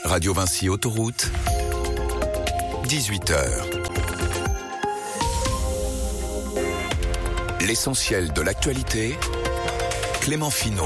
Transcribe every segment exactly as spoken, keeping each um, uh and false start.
Radio Vinci Autoroute, dix-huit heures. L'essentiel de l'actualité, Clément Finot.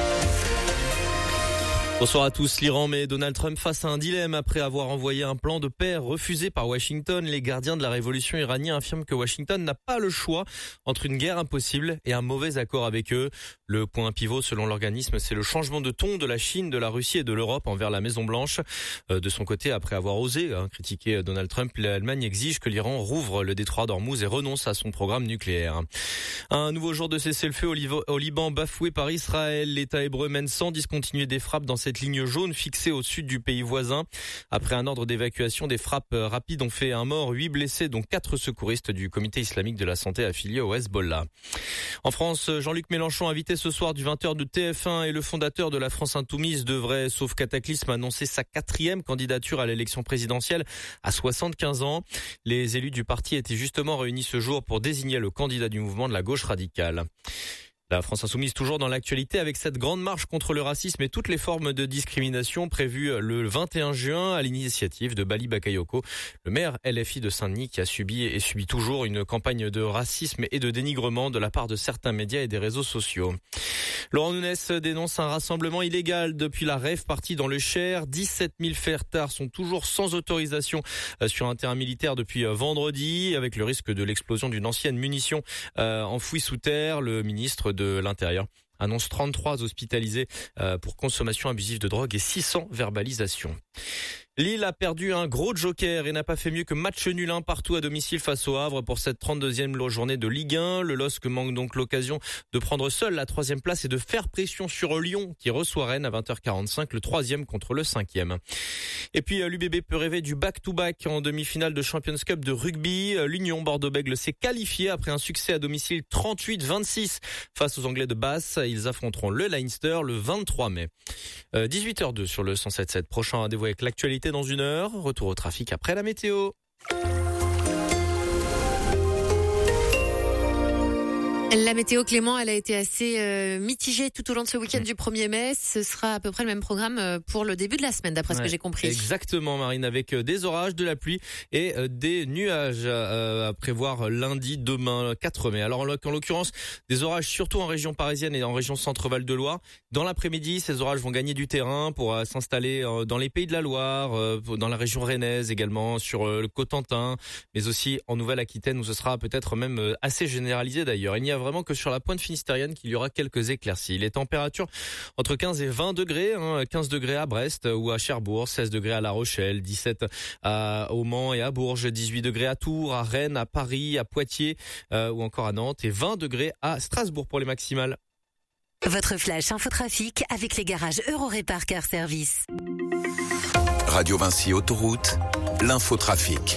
Bonsoir à tous. L'Iran met Donald Trump face à un dilemme après avoir envoyé un plan de paix refusé par Washington. Les gardiens de la révolution iranienne affirment que Washington n'a pas le choix entre une guerre impossible et un mauvais accord avec eux. Le point pivot, selon l'organisme, c'est le changement de ton de la Chine, de la Russie et de l'Europe envers la Maison-Blanche. De son côté, après avoir osé hein, critiquer Donald Trump, l'Allemagne exige que l'Iran rouvre le détroit d'Ormuz et renonce à son programme nucléaire. Un nouveau jour de cessez-le-feu au, Liv- au Liban bafoué par Israël. L'État hébreu mène sans discontinuer des frappes dans cette ligne jaune fixée au sud du pays voisin. Après un ordre d'évacuation, des frappes rapides ont fait un mort, huit blessés, dont quatre secouristes du comité islamique de la santé affilié au Hezbollah. En France, Jean-Luc Mélenchon, invité ce soir du vingt heures de T F un et le fondateur de la France Insoumise, devrait, sauf cataclysme, annoncer sa quatrième candidature à l'élection présidentielle à soixante-quinze ans. Les élus du parti étaient justement réunis ce jour pour désigner le candidat du mouvement de la gauche radicale. La France Insoumise toujours dans l'actualité avec cette grande marche contre le racisme et toutes les formes de discrimination prévues le vingt et un juin à l'initiative de Bali Bakayoko, le maire L F I de Saint-Denis qui a subi et subit toujours une campagne de racisme et de dénigrement de la part de certains médias et des réseaux sociaux. Laurent Nunez dénonce un rassemblement illégal depuis la rave party dans le Cher. dix-sept mille fêtards sont toujours sans autorisation sur un terrain militaire depuis vendredi avec le risque de l'explosion d'une ancienne munition euh, enfouie sous terre. Le ministre de de l'Intérieur annonce trente-trois hospitalisés pour consommation abusive de drogue et six cents verbalisations. Lille a perdu un gros joker et n'a pas fait mieux que match nul un partout à domicile face au Havre pour cette trente-deuxième journée de Ligue un. Le L O S C manque donc l'occasion de prendre seul la troisième place et de faire pression sur Lyon qui reçoit Rennes à vingt heures quarante-cinq, le troisième contre le cinquième. Et puis l'U B B peut rêver du back-to-back en demi-finale de Champions Cup de rugby. L'Union Bordeaux-Bègles s'est qualifiée après un succès à domicile trente-huit vingt-six face aux Anglais de Basse. Ils affronteront le Leinster le vingt-trois mai. Euh, dix-huit heures deux sur le cent sept virgule sept. Prochain rendez-vous avec l'actualité dans une heure. Retour au trafic après la météo. La météo, Clément, elle a été assez euh, mitigée tout au long de ce week-end du premier mai. Ce sera à peu près le même programme euh, pour le début de la semaine, d'après ouais, ce que j'ai compris. Exactement, Marine, avec euh, des orages, de la pluie et euh, des nuages euh, à prévoir lundi, demain, quatre mai. Alors, en l'occurrence, des orages surtout en région parisienne et en région Centre-Val de Loire. Dans l'après-midi, ces orages vont gagner du terrain pour euh, s'installer euh, dans les Pays de la Loire, euh, dans la région rennaise également, sur euh, le Cotentin, mais aussi en Nouvelle-Aquitaine où ce sera peut-être même euh, assez généralisé d'ailleurs. Il n'y a vraiment que sur la pointe finistérienne qu'il y aura quelques éclaircies. Les températures entre quinze et vingt degrés, hein, quinze degrés à Brest ou à Cherbourg, seize degrés à La Rochelle, dix-sept à, au Mans et à Bourges, dix-huit degrés à Tours, à Rennes, à Paris, à Poitiers euh, ou encore à Nantes et vingt degrés à Strasbourg pour les maximales. Votre flash infotrafic avec les garages Eurorépar Car Service. Radio Vinci Autoroute, l'infotrafic.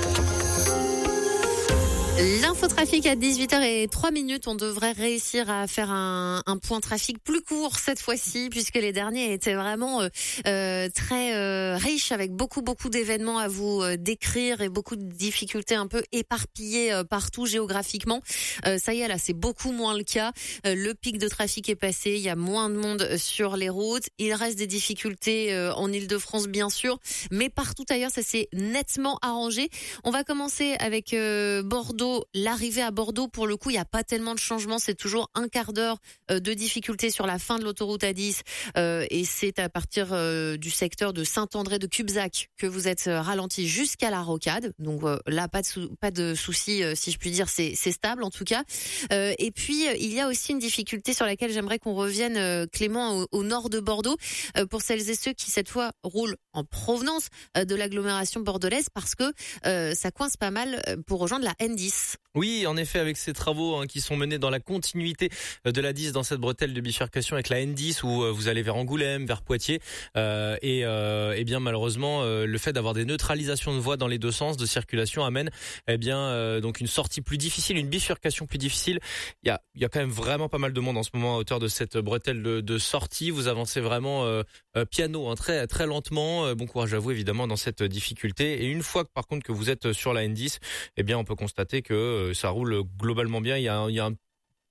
L'infotrafic à dix-huit heures trois minutes. On devrait réussir à faire un, un point trafic plus court cette fois-ci puisque les derniers étaient vraiment euh, euh, très euh, riches avec beaucoup beaucoup d'événements à vous euh, décrire et beaucoup de difficultés un peu éparpillées euh, partout géographiquement. Euh, ça y est, là c'est beaucoup moins le cas. Euh, le pic de trafic est passé, il y a moins de monde sur les routes. Il reste des difficultés euh, en Île-de-France bien sûr, mais partout ailleurs ça s'est nettement arrangé. On va commencer avec euh, Bordeaux. L'arrivée à Bordeaux, pour le coup, il n'y a pas tellement de changements. C'est toujours un quart d'heure de difficulté sur la fin de l'autoroute A dix. Euh, et c'est à partir euh, du secteur de Saint-André de Cubzac que vous êtes ralenti jusqu'à la Rocade. Donc euh, là, pas de, sou- pas de souci, euh, si je puis dire, c'est, c'est stable en tout cas. Euh, et puis, euh, il y a aussi une difficulté sur laquelle j'aimerais qu'on revienne, euh, Clément, au, au nord de Bordeaux, euh, pour celles et ceux qui, cette fois, roulent en provenance euh, de l'agglomération bordelaise parce que euh, ça coince pas mal pour rejoindre la N dix. Oui, en effet, avec ces travaux hein, qui sont menés dans la continuité de la dix dans cette bretelle de bifurcation avec la N dix où euh, vous allez vers Angoulême, vers Poitiers euh, et, euh, et bien malheureusement euh, le fait d'avoir des neutralisations de voies dans les deux sens de circulation amène eh bien euh, donc une sortie plus difficile, une bifurcation plus difficile. Il y a il y a quand même vraiment pas mal de monde en ce moment à hauteur de cette bretelle de, de sortie. Vous avancez vraiment euh, euh, piano, hein, très très lentement. Euh, bon courage à vous évidemment dans cette difficulté. Et une fois que par contre que vous êtes sur la N dix, eh bien on peut constater que ça roule globalement bien. Il y a, il y a un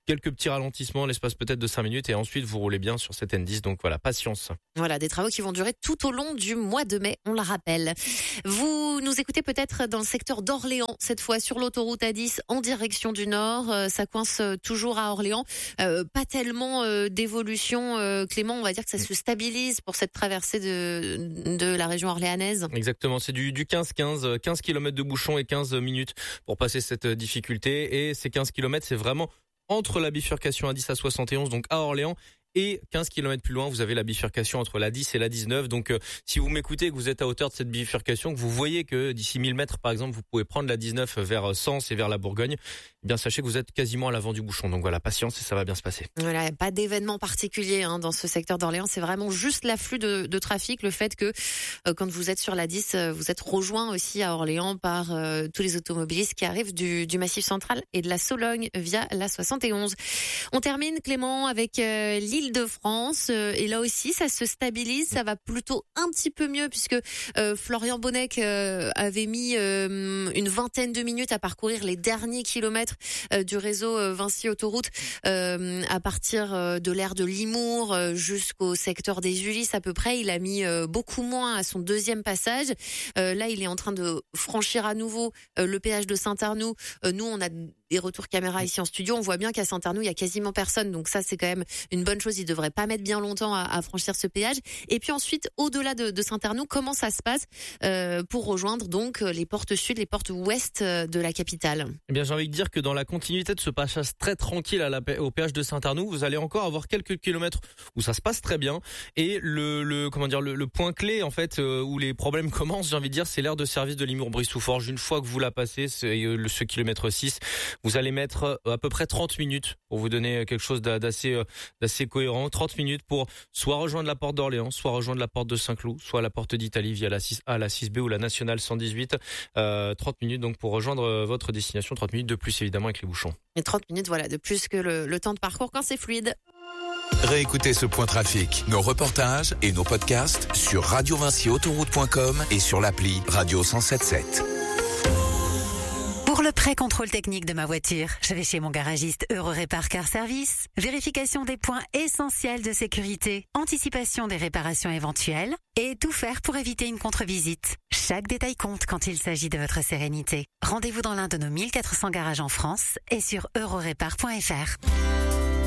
quelques petits ralentissements, l'espace peut-être de cinq minutes et ensuite vous roulez bien sur cette N dix. Donc voilà, patience. Voilà, des travaux qui vont durer tout au long du mois de mai, on le rappelle. Vous nous écoutez peut-être dans le secteur d'Orléans, cette fois sur l'autoroute A dix en direction du nord. Euh, ça coince toujours à Orléans. Euh, pas tellement euh, d'évolution, euh, Clément, on va dire que ça se stabilise pour cette traversée de, de la région orléanaise. Exactement, c'est du, du quinze quinze, quinze kilomètres de bouchon et quinze minutes pour passer cette difficulté. Et ces quinze kilomètres, c'est vraiment entre la bifurcation A dix à soixante et onze, donc à Orléans, et quinze kilomètres plus loin, vous avez la bifurcation entre la dix et la dix-neuf. Donc, euh, si vous m'écoutez et que vous êtes à hauteur de cette bifurcation, que vous voyez que d'ici mille mètres, par exemple, vous pouvez prendre la dix-neuf vers Sens et vers la Bourgogne, eh bien, sachez que vous êtes quasiment à l'avant du bouchon. Donc voilà, patience et ça va bien se passer. Voilà, pas d'événement particulier hein, dans ce secteur d'Orléans. C'est vraiment juste l'afflux de, de trafic, le fait que euh, quand vous êtes sur la dix, euh, vous êtes rejoint aussi à Orléans par euh, tous les automobilistes qui arrivent du, du Massif central et de la Sologne via la soixante et onze. On termine, Clément, avec euh, l'Île-de-France. Euh, et là aussi, ça se stabilise. Ça va plutôt un petit peu mieux puisque euh, Florian Bonnec euh, avait mis euh, une vingtaine de minutes à parcourir les derniers kilomètres euh, du réseau euh, Vinci Autoroute euh, à partir euh, de l'aire de Limours euh, jusqu'au secteur des Ulysses à peu près. Il a mis euh, beaucoup moins à son deuxième passage. Euh, là, il est en train de franchir à nouveau euh, le péage de Saint-Arnoux. Euh, nous, on a des retours caméra ici en studio. On voit bien qu'à Saint-Arnoux, il y a quasiment personne. Donc ça, c'est quand même une bonne chose. Il devrait pas mettre bien longtemps à, à franchir ce péage. Et puis ensuite, au-delà de, de Saint-Arnoux, comment ça se passe euh, pour rejoindre donc les portes sud, les portes ouest de la capitale? Eh bien, j'ai envie de dire que dans la continuité de ce passage très tranquille à la, au péage de Saint-Arnoux, vous allez encore avoir quelques kilomètres où ça se passe très bien. Et le, le comment dire, le, le point clé en fait euh, où les problèmes commencent, j'ai envie de dire, c'est l'aire de service de Limours-Brie-sous-Forges. Une fois que vous la passez, c'est euh, ce kilomètre six, vous allez mettre à peu près trente minutes pour vous donner quelque chose d'assez d'assez cohérent. trente minutes pour soit rejoindre la porte d'Orléans, soit rejoindre la porte de Saint-Cloud, soit la porte d'Italie via la six A, la six B ou la nationale cent dix-huit. Euh, trente minutes donc pour rejoindre votre destination. trente minutes de plus évidemment avec les bouchons. Et trente minutes, voilà, de plus que le, le temps de parcours quand c'est fluide. Réécoutez ce point trafic, nos reportages et nos podcasts sur radio vinci autoroute point com et sur l'appli Radio cent sept sept. Pour le pré-contrôle technique de ma voiture, je vais chez mon garagiste Eurorépar Car Service. Vérification des points essentiels de sécurité, anticipation des réparations éventuelles et tout faire pour éviter une contre-visite. Chaque détail compte quand il s'agit de votre sérénité. Rendez-vous dans l'un de nos mille quatre cents garages en France et sur eurorépar point f r.